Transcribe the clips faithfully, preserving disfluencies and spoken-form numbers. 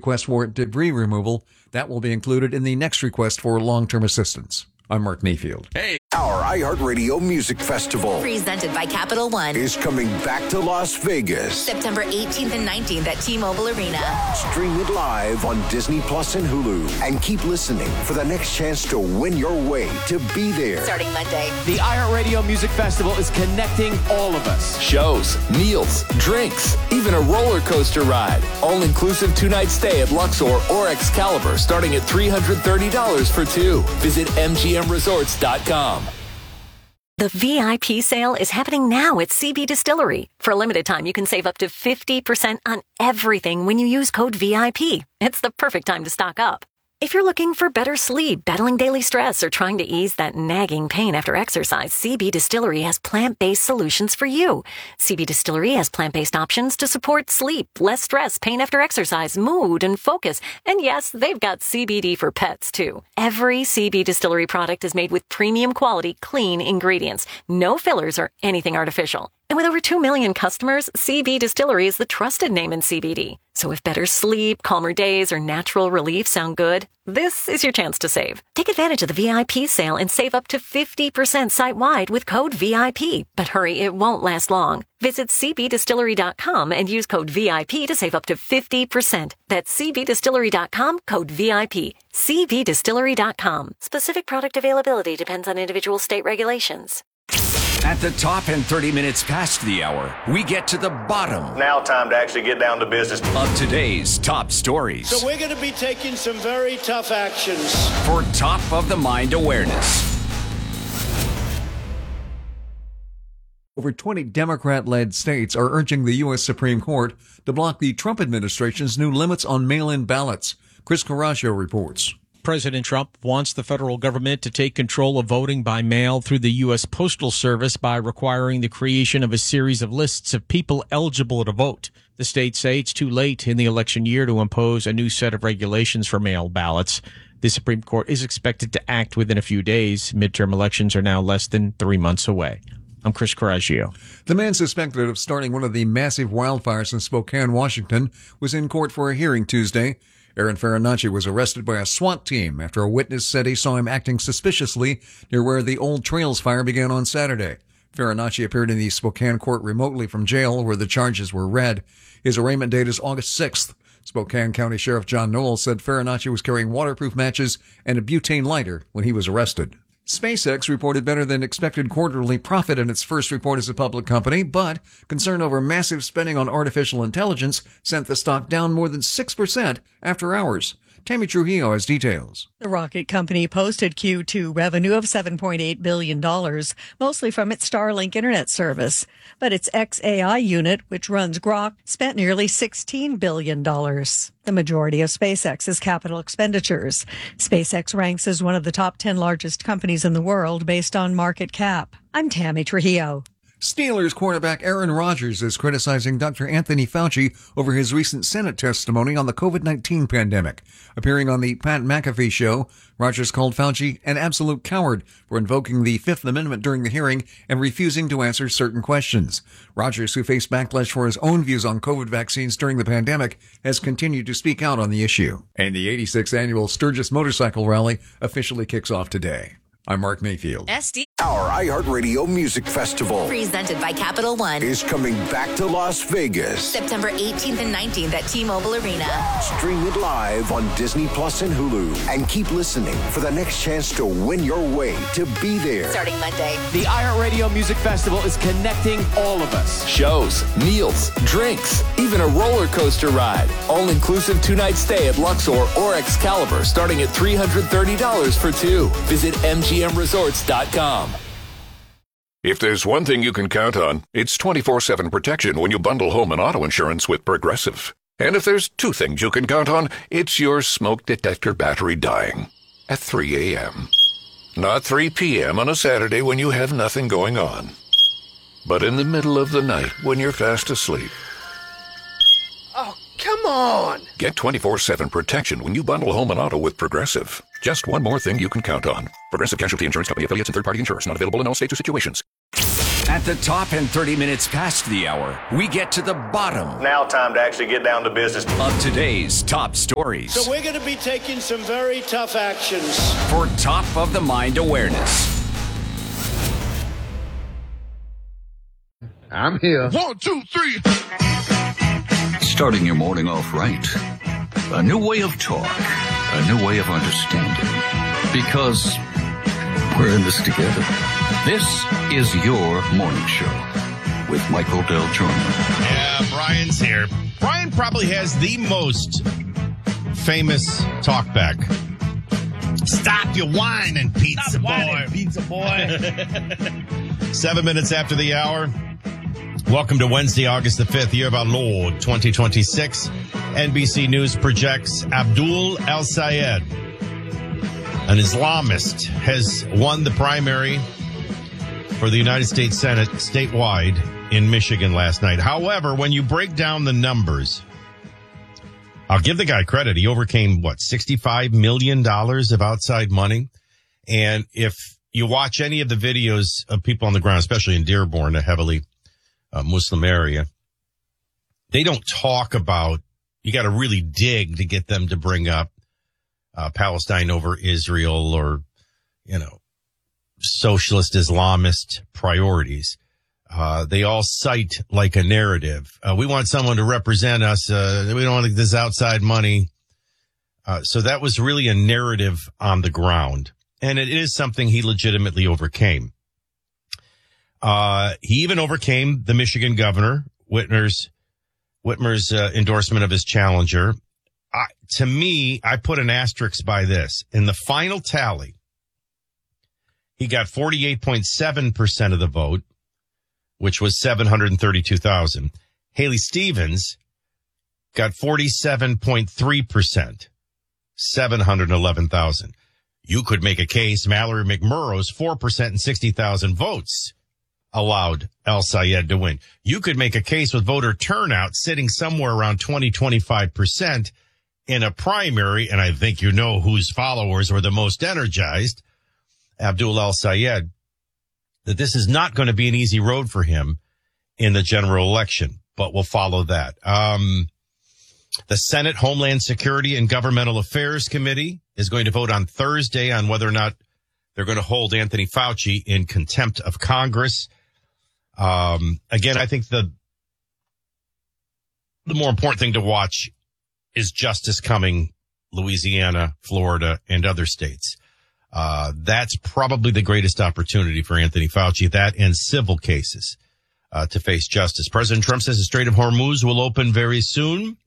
request for debris removal. That will be included in the next request for long-term assistance. I'm Mark Mayfield. Hey. Our iHeartRadio Music Festival, presented by Capital One, is coming back to Las Vegas. September eighteenth and nineteenth at T-Mobile Arena. Stream it live on Disney Plus and Hulu. And keep listening for the next chance to win your way to be there. Starting Monday. The iHeartRadio Music Festival is connecting all of us. Shows, meals, drinks, even a roller coaster ride. All-inclusive two-night stay at Luxor or Excalibur starting at three hundred thirty dollars for two. Visit M G M resorts dot com. The V I P sale is happening now at C B Distillery. For a limited time, you can save up to fifty percent on everything when you use code V I P. It's the perfect time to stock up. If you're looking for better sleep, battling daily stress, or trying to ease that nagging pain after exercise, C B Distillery has plant-based solutions for you. C B Distillery has plant-based options to support sleep, less stress, pain after exercise, mood, and focus. And yes, they've got C B D for pets, too. Every C B Distillery product is made with premium quality, clean ingredients. No fillers or anything artificial. And with over two million customers, C B Distillery is the trusted name in C B D. So if better sleep, calmer days, or natural relief sound good, this is your chance to save. Take advantage of the V I P sale and save up to fifty percent site-wide with code V I P. But hurry, it won't last long. Visit C B distillery dot com and use code V I P to save up to fifty percent. That's C B distillery dot com, code V I P. C B distillery dot com. Specific product availability depends on individual state regulations. At the top and thirty minutes past the hour, we get to the bottom. Now time to actually get down to business. Of today's top stories. So we're going to be taking some very tough actions. For top of the mind awareness. Over twenty Democrat-led states are urging the U S Supreme Court to block the Trump administration's new limits on mail-in ballots. Chris Carrasco reports. President Trump wants the federal government to take control of voting by mail through the U S Postal Service by requiring the creation of a series of lists of people eligible to vote. The states say it's too late in the election year to impose a new set of regulations for mail ballots. The Supreme Court is expected to act within a few days. Midterm elections are now less than three months away. I'm Chris Carrasco. The man suspected of starting one of the massive wildfires in Spokane, Washington, was in court for a hearing Tuesday. Aaron Farinacci was arrested by a SWAT team after a witness said he saw him acting suspiciously near where the Old Trails fire began on Saturday. Farinacci appeared in the Spokane court remotely from jail where the charges were read. His arraignment date is August sixth. Spokane County Sheriff John Knoll said Farinacci was carrying waterproof matches and a butane lighter when he was arrested. SpaceX reported better than expected quarterly profit in its first report as a public company, but concern over massive spending on artificial intelligence sent the stock down more than six percent after hours. Tammy Trujillo has details. The rocket company posted Q two revenue of seven point eight billion dollars, mostly from its Starlink internet service. But its X A I unit, which runs Grok, spent nearly sixteen billion dollars. The majority of SpaceX's capital expenditures. SpaceX ranks as one of the top ten largest companies in the world based on market cap. I'm Tammy Trujillo. Steelers quarterback Aaron Rodgers is criticizing Doctor Anthony Fauci over his recent Senate testimony on the covid nineteen pandemic. Appearing on the Pat McAfee show, Rodgers called Fauci an absolute coward for invoking the Fifth Amendment during the hearing and refusing to answer certain questions. Rodgers, who faced backlash for his own views on COVID vaccines during the pandemic, has continued to speak out on the issue. And the eighty-sixth annual Sturgis Motorcycle Rally officially kicks off today. I'm Mark Mayfield. S D. Our iHeartRadio Music Festival, presented by Capital One, is coming back to Las Vegas. September eighteenth and nineteenth at T-Mobile Arena. Stream it live on Disney Plus and Hulu. And keep listening for the next chance to win your way to be there. Starting Monday. The iHeartRadio Music Festival is connecting all of us. Shows, meals, drinks, even a roller coaster ride. All-inclusive two-night stay at Luxor or Excalibur starting at three hundred thirty dollars for two. Visit M G M resorts dot com. If there's one thing you can count on, it's twenty-four seven protection when you bundle home and auto insurance with Progressive. And if there's two things you can count on, it's your smoke detector battery dying at three a.m. Not three p.m. on a Saturday when you have nothing going on, but in the middle of the night when you're fast asleep. Oh, come on! Get twenty-four seven protection when you bundle home and auto with Progressive. Just one more thing you can count on. Progressive Casualty Insurance Company, affiliates, and third-party insurers. Not available in all states or situations. At the top and thirty minutes past the hour, we get to the bottom. Now time to actually get down to business. Of today's top stories. So we're going to be taking some very tough actions. For top of the mind awareness. I'm here. One, two, three. Starting your morning off right. A new way of talk. A new way of understanding. Because we're in this together. This is your morning show with Michael Del Giorno. Yeah, Brian's here. Brian probably has the most famous talkback. Stop your whining, pizza Stop boy. Whining, pizza boy. Seven minutes after the hour. Welcome to Wednesday, August the fifth, year of our Lord, twenty twenty-six. N B C News projects Abdul El-Sayed, an Islamist, has won the primary for the United States Senate statewide in Michigan last night. However, when you break down the numbers, I'll give the guy credit. He overcame, what, sixty-five million dollars of outside money? And if you watch any of the videos of people on the ground, especially in Dearborn, a heavily uh, Muslim area, they don't talk about, you got to really dig to get them to bring up uh, Palestine over Israel or, you know, socialist Islamist priorities. Uh, they all cite like a narrative. Uh, we want someone to represent us. Uh, we don't want this outside money. Uh, so that was really a narrative on the ground. And it is something he legitimately overcame. Uh, he even overcame the Michigan governor, Whitmer's, Whitmer's uh, endorsement of his challenger. I, to me, I put an asterisk by this. In the final tally, he got forty-eight point seven percent of the vote, which was seven hundred thirty-two thousand. Haley Stevens got forty-seven point three percent, seven hundred eleven thousand. You could make a case Mallory McMurrow's four percent and sixty thousand votes allowed El-Sayed to win. You could make a case with voter turnout sitting somewhere around twenty, twenty-five percent in a primary, and I think you know whose followers were the most energized, Abdul El-Sayed, that this is not going to be an easy road for him in the general election, but we'll follow that. Um, the Senate Homeland Security and Governmental Affairs Committee is going to vote on Thursday on whether or not they're going to hold Anthony Fauci in contempt of Congress. Um, again, I think the, the more important thing to watch is justice coming Louisiana, Florida, and other states. Uh, that's probably the greatest opportunity for Anthony Fauci, that and civil cases, uh, to face justice. President Trump says the Strait of Hormuz will open very soon.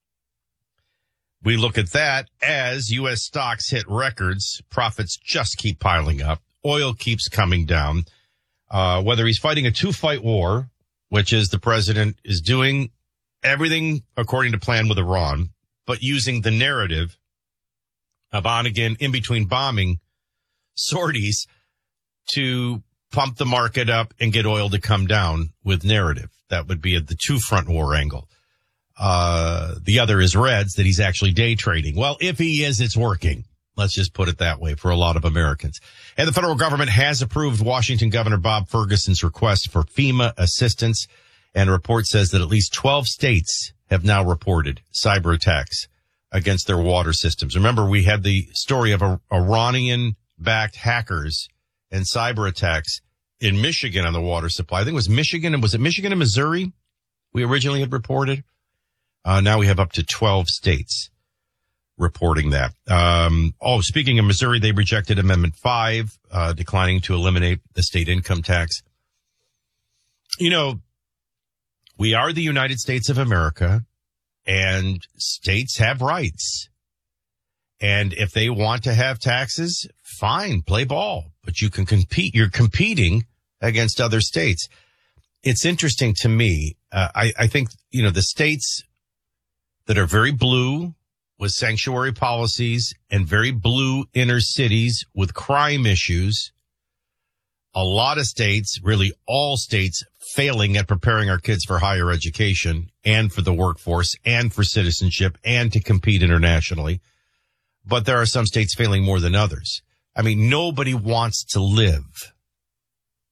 We look at that as U S stocks hit records. Profits just keep piling up. Oil keeps coming down. Uh, whether he's fighting a two-fight war, which is the president is doing everything according to plan with Iran, but using the narrative of on again in between bombing sorties to pump the market up and get oil to come down with narrative. That would be at the two-front war angle. Uh, the other is Reds, that he's actually day trading. Well, if he is, it's working. Let's just put it that way for a lot of Americans. And the federal government has approved Washington Governor Bob Ferguson's request for FEMA assistance. And a report says that at least twelve states have now reported cyber attacks against their water systems. Remember, we had the story of Iranian-backed hackers and cyber attacks in Michigan on the water supply. I think it was Michigan, and was it Michigan and Missouri we originally had reported? Uh, now we have up to twelve states reporting that. Um, oh, speaking of Missouri, they rejected Amendment five, uh, declining to eliminate the state income tax. You know, we are the United States of America, and states have rights. And if they want to have taxes, fine, play ball. But you can compete. You're competing against other states. It's interesting to me. Uh, I, I think, you know, the states that are very blue with sanctuary policies and very blue inner cities with crime issues, a lot of states, really all states, failing at preparing our kids for higher education and for the workforce and for citizenship and to compete internationally. But there are some states failing more than others. I mean, nobody wants to live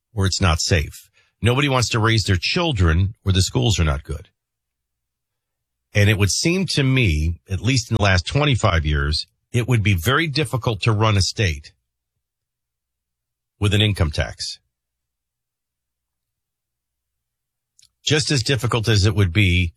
where it's not safe. Nobody wants to raise their children where the schools are not good. And it would seem to me, at least in the last twenty-five years, it would be very difficult to run a state with an income tax. Just as difficult as it would be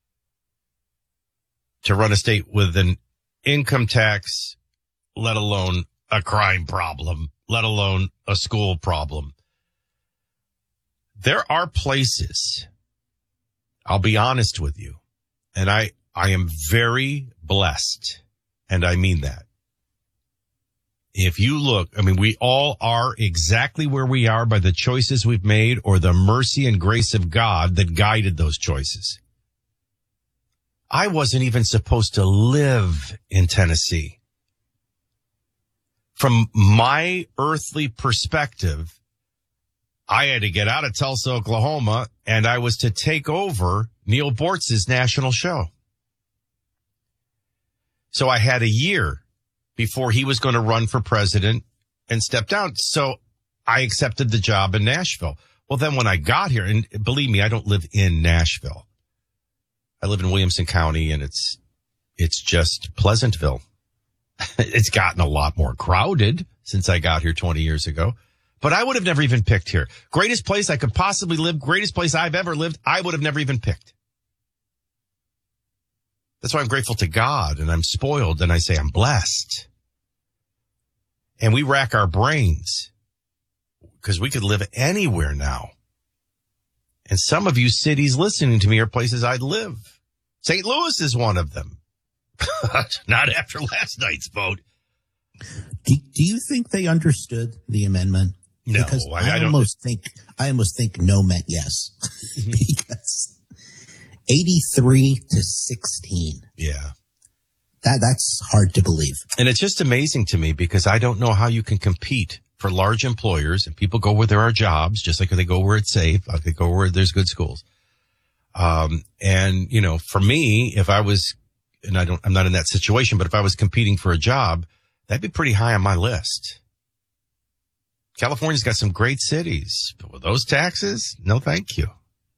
to run a state with an income tax, let alone a crime problem, let alone a school problem. There are places, I'll be honest with you, and I, I am very blessed, and I mean that. If you look, I mean, we all are exactly where we are by the choices we've made or the mercy and grace of God that guided those choices. I wasn't even supposed to live in Tennessee. From my earthly perspective, I had to get out of Tulsa, Oklahoma, and I was to take over Neil Bortz's national show. So I had a year before he was going to run for president and step down. So I accepted the job in Nashville. Well, then when I got here, and believe me, I don't live in Nashville. I live in Williamson County, and it's, it's just Pleasantville. It's gotten a lot more crowded since I got here twenty years ago, but I would have never even picked here. Greatest place I could possibly live, greatest place I've ever lived, I would have never even picked. That's why I'm grateful to God, and I'm spoiled, and I say I'm blessed. And we rack our brains because we could live anywhere now. And some of you cities listening to me are places I'd live. Saint Louis is one of them. Not after last night's vote. Do, do you think they understood the amendment? No, because I, I, I don't almost think I almost think no meant yes. Mm-hmm. Because eighty-three to sixteen. Yeah. That that's hard to believe. And it's just amazing to me because I don't know how you can compete for large employers, and people go where there are jobs, just like they go where it's safe, like they go where there's good schools. Um, and you know, for me, if I was, and I don't, I'm not in that situation, but if I was competing for a job, that'd be pretty high on my list. California's got some great cities, but with those taxes, no thank you.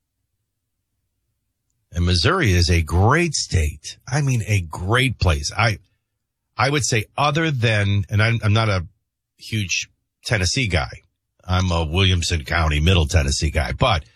And Missouri is a great state. I mean, a great place. I, I would say other than, and I'm, I'm not a huge Tennessee guy. I'm a Williamson County, Middle Tennessee guy, but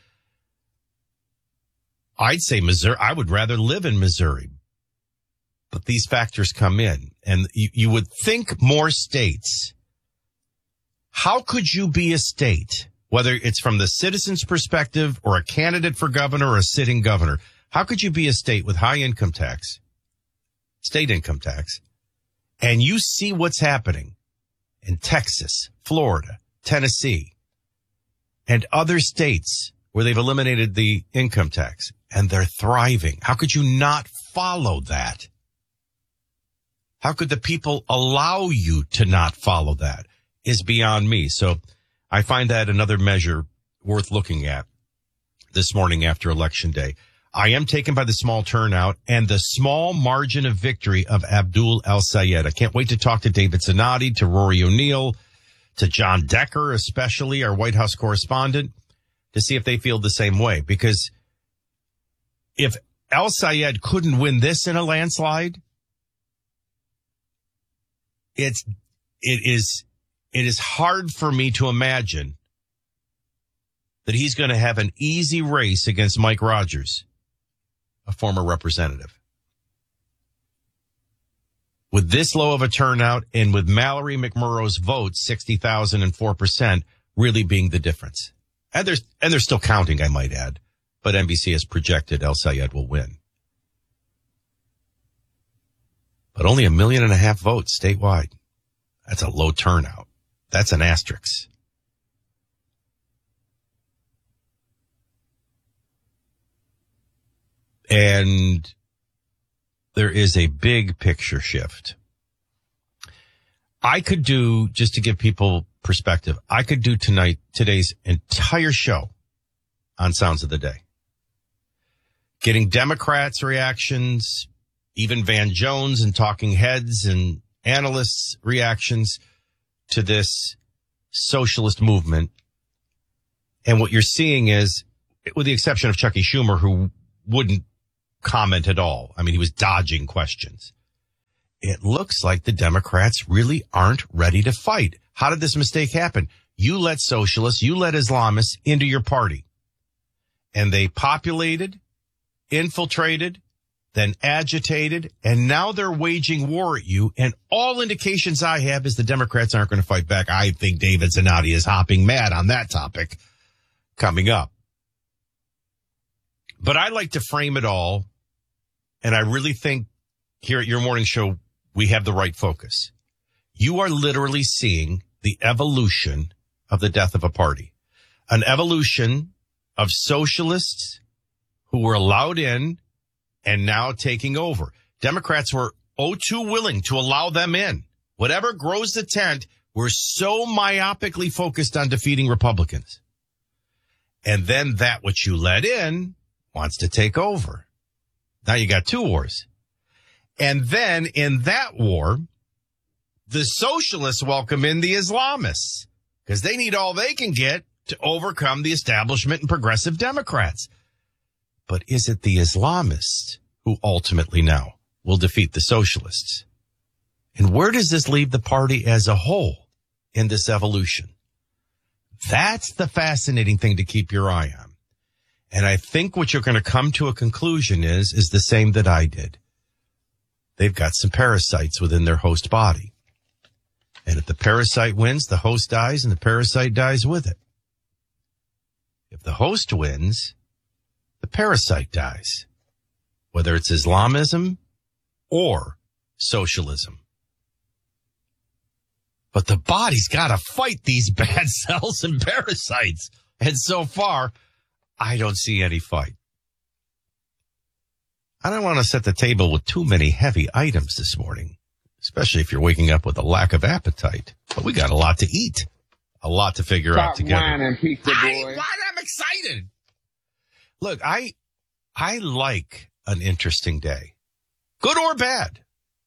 I'd say Missouri, I would rather live in Missouri. But these factors come in, and you, you would think more states. How could you be a state, whether it's from the citizen's perspective or a candidate for governor or a sitting governor? How could you be a state with high income tax, state income tax, and you see what's happening in Texas, Florida, Tennessee, and other states where they've eliminated the income tax and they're thriving? How could you not follow that? How could the people allow you to not follow that is beyond me. So I find that another measure worth looking at this morning after Election Day. I am taken by the small turnout and the small margin of victory of Abdul El-Sayed. I can't wait to talk to David Zanotti, to Rory O'Neill, to John Decker, especially our White House correspondent, to see if they feel the same way. Because if El-Sayed couldn't win this in a landslide, it's, it is, it is hard for me to imagine that he's going to have an easy race against Mike Rogers, a former representative. With this low of a turnout and with Mallory McMurrow's vote, sixty thousand and four percent really being the difference. And there's, and they're still counting, I might add, but N B C has projected El-Sayed will win. But only a million and a half votes statewide. That's a low turnout. That's an asterisk. And there is a big picture shift. I could do, just to give people perspective, I could do tonight, today's entire show on Sounds of the Day. Getting Democrats' reactions, even Van Jones and talking heads and analysts' reactions to this socialist movement And what you're seeing is, with the exception of Chucky Schumer, who wouldn't comment at all. I mean, he was dodging questions. It looks like the Democrats really aren't ready to fight. How did this mistake happen? You let socialists, you let Islamists into your party. And they populated, infiltrated, then agitated, and now they're waging war at you. And all indications I have is the Democrats aren't going to fight back. I think David Zanotti is hopping mad on that topic coming up. But I like to frame it all, and I really think here at your morning show, we have the right focus. You are literally seeing the evolution of the death of a party, an evolution of socialists who were allowed in and now taking over. Democrats were oh too willing to allow them in. Whatever grows the tent, we're so myopically focused on defeating Republicans. And then that which you let in wants to take over. Now you got two wars. And then in that war, the socialists welcome in the Islamists because they need all they can get to overcome the establishment and progressive Democrats. But is it the Islamists who ultimately now will defeat the socialists? And where does this leave the party as a whole in this evolution? That's the fascinating thing to keep your eye on. And I think what you're going to come to a conclusion is, is the same that I did. They've got some parasites within their host body. And if the parasite wins, the host dies and the parasite dies with it. If the host wins, the parasite dies, whether it's Islamism or socialism. But the body's got to fight these bad cells and parasites. And so far, I don't see any fight. I don't want to set the table with too many heavy items this morning, especially if you're waking up with a lack of appetite. But we got a lot to eat, a lot to figure Stop out together. whining, pizza boy. I, why, I'm excited. Look, I, I like an interesting day, good or bad.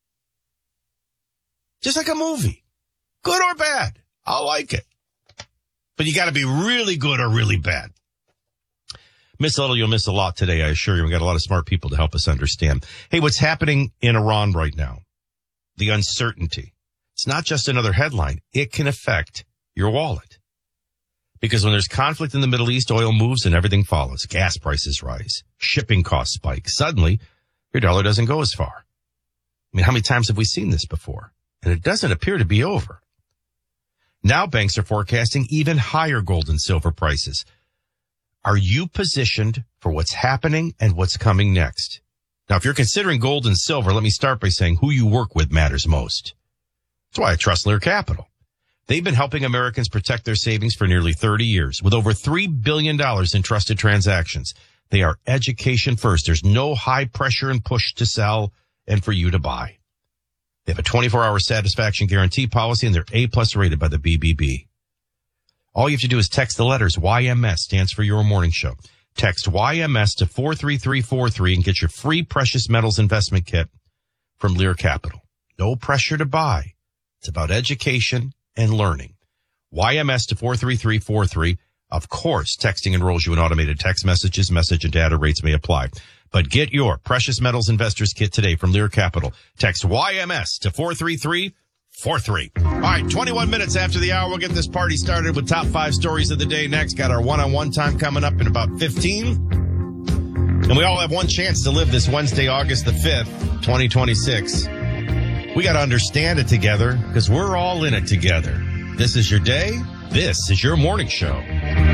Just like a movie, good or bad. I'll like it. But you got to be really good or really bad. Miss a little, you'll miss a lot today, I assure you. We got a lot of smart people to help us understand. Hey, what's happening in Iran right now? The uncertainty. It's not just another headline. It can affect your wallet. Because when there's conflict in the Middle East, oil moves and everything follows. Gas prices rise. Shipping costs spike. Suddenly, your dollar doesn't go as far. I mean, how many times have we seen this before? And it doesn't appear to be over. Now banks are forecasting even higher gold and silver prices. Are you positioned for what's happening and what's coming next? Now, if you're considering gold and silver, let me start by saying who you work with matters most. That's why I trust Lear Capital. They've been helping Americans protect their savings for nearly thirty years with over three billion dollars in trusted transactions. They are education first. There's no high pressure and push to sell and for you to buy. They have a twenty-four hour satisfaction guarantee policy and they're A plus rated by the B B B. All you have to do is text the letters Y M S, stands for Your Morning Show. Text Y M S to four three three four three and get your free precious metals investment kit from Lear Capital. No pressure to buy. It's about education and learning. Y M S to four three three four three. Of course, texting enrolls you in automated text messages. Message and data rates may apply. But get your precious metals investors kit today from Lear Capital. Text Y M S to four three three four three. All right, twenty-one minutes after the hour, we'll get this party started with top five stories of the day next. Got our one-on-one time coming up in about fifteen. And we all have one chance to live this Wednesday, August the fifth, twenty twenty-six. We got to understand it together because we're all in it together. This is your day. This is your morning show.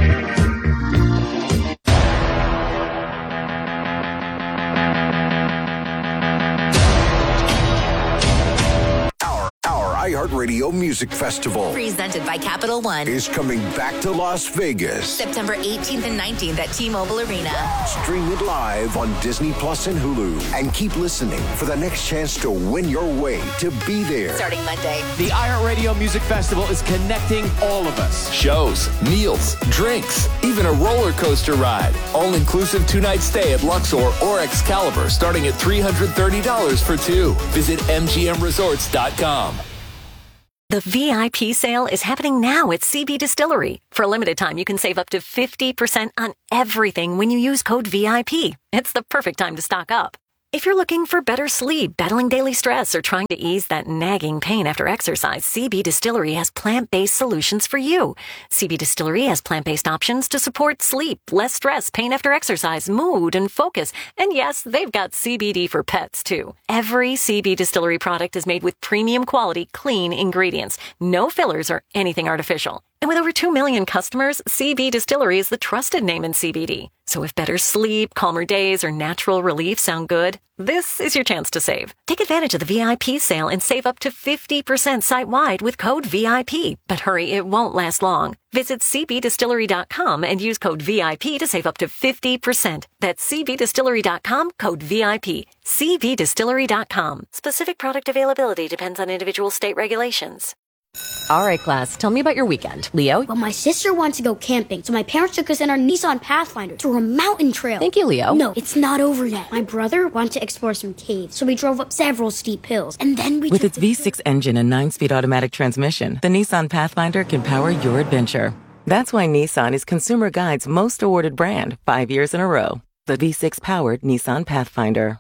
iHeartRadio Music Festival, presented by Capital One, is coming back to Las Vegas. September eighteenth and nineteenth at T-Mobile Arena. Stream it live on Disney Plus and Hulu. And keep listening for the next chance to win your way to be there. Starting Monday. The iHeartRadio Music Festival is connecting all of us. Shows, meals, drinks, even a roller coaster ride. All-inclusive two-night stay at Luxor or Excalibur starting at three hundred thirty dollars for two. Visit M G M resorts dot com. The V I P sale is happening now at C B Distillery. For a limited time, you can save up to fifty percent on everything when you use code V I P. It's the perfect time to stock up. If you're looking for better sleep, battling daily stress, or trying to ease that nagging pain after exercise, C B Distillery has plant-based solutions for you. C B Distillery has plant-based options to support sleep, less stress, pain after exercise, mood, and focus. And yes, they've got C B D for pets, too. Every C B Distillery product is made with premium quality, clean ingredients. No fillers or anything artificial. And with over two million customers, C B Distillery is the trusted name in C B D. So if better sleep, calmer days, or natural relief sound good, this is your chance to save. Take advantage of the V I P sale and save up to fifty percent site-wide with code V I P. But hurry, it won't last long. Visit C B distillery dot com and use code V I P to save up to fifty percent. That's C B distillery dot com, code V I P. C B distillery dot com. Specific product availability depends on individual state regulations. All right, class, tell me about your weekend. Leo? Well, my sister wants to go camping, so my parents took us in our Nissan Pathfinder through a mountain trail. Thank you, Leo. No, it's not over yet. My brother wanted to explore some caves, so we drove up several steep hills, and then we With took its V six engine and nine-speed automatic transmission, the Nissan Pathfinder can power your adventure. That's why Nissan is Consumer Guide's most awarded brand five years in a row. The V six-powered Nissan Pathfinder.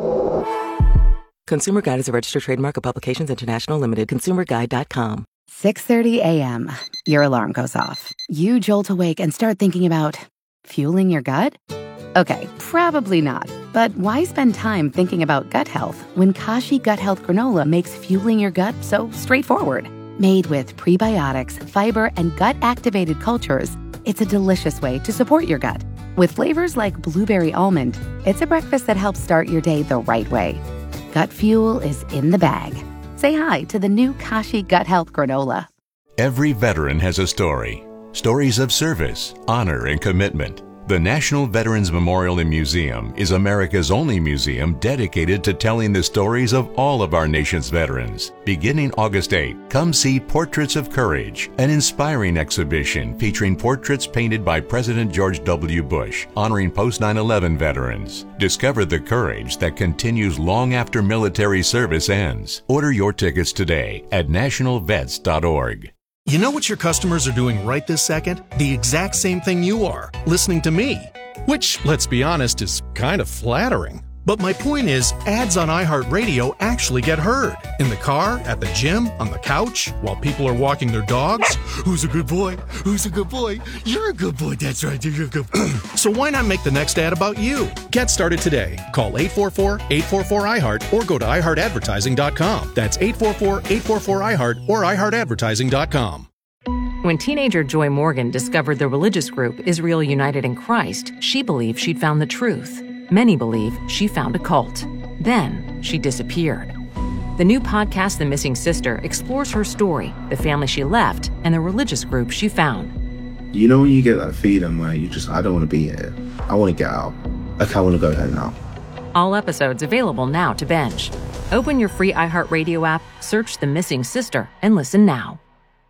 Consumer Guide is a registered trademark of Publications International Limited. consumer guide dot com. six thirty a.m. Your alarm goes off. You jolt awake and start thinking about fueling your gut? Okay, probably not. But why spend time thinking about gut health when Kashi Gut Health Granola makes fueling your gut so straightforward? Made with prebiotics, fiber, and gut-activated cultures, it's a delicious way to support your gut. With flavors like blueberry almond, it's a breakfast that helps start your day the right way. Gut fuel is in the bag. Say hi to the new Kashi Gut Health Granola. Every veteran has a story. Stories of service, honor, and commitment. The National Veterans Memorial and Museum is America's only museum dedicated to telling the stories of all of our nation's veterans. Beginning August eighth, come see Portraits of Courage, an inspiring exhibition featuring portraits painted by President George W. Bush, honoring post nine eleven veterans. Discover the courage that continues long after military service ends. Order your tickets today at national vets dot org. You know what your customers are doing right this second? The exact same thing you are, listening to me. Which, let's be honest, is kind of flattering. But my point is, ads on iHeartRadio actually get heard. In the car, at the gym, on the couch, while people are walking their dogs. Who's a good boy? Who's a good boy? You're a good boy, that's right, you're a good boy. So why not make the next ad about you? Get started today. Call eight four four, eight four four, I heart or go to i heart advertising dot com. That's eight four four, eight four four, I heart or i heart advertising dot com. When teenager Joy Morgan discovered the religious group Israel United in Christ, she believed she'd found the truth. Many believe she found a cult. Then she disappeared. The new podcast, The Missing Sister, explores her story, the family she left, and the religious group she found. You know when you get that feeling where you just, I don't want to be here. I want to get out. Like, I want to go home now. All episodes available now to binge. Open your free iHeartRadio app, search The Missing Sister, and listen now.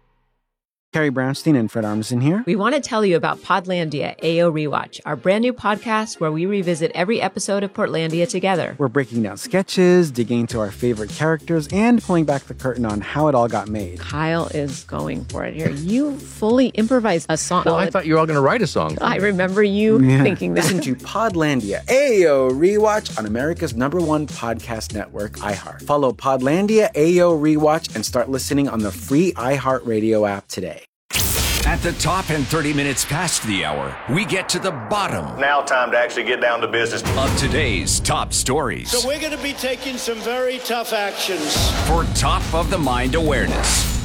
Carrie Brownstein and Fred Armisen here. We want to tell you about Podlandia A O Rewatch, our brand new podcast where we revisit every episode of Portlandia together. We're breaking down sketches, digging into our favorite characters, and pulling back the curtain on how it all got made. Kyle is going for it here. You fully improvised a song. Well, I thought you were all going to write a song. I remember you yeah. thinking that. Listen to Podlandia A O Rewatch on America's number one podcast network, iHeart. Follow Podlandia A O Rewatch and start listening on the free iHeartRadio app today. At the top and thirty minutes past the hour, we get to the bottom. Now time to actually get down to business. Of today's top stories. So we're going to be taking some very tough actions. For top of the mind awareness.